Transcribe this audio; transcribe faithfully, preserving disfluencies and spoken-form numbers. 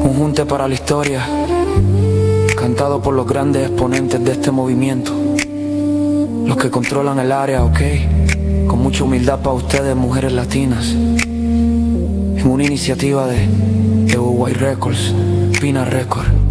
Un junte para la historia, cantado por los grandes exponentes de este movimiento, los que controlan el área, ok, con mucha humildad para ustedes, mujeres latinas, en una iniciativa de, de Uruguay Records, Pina Records.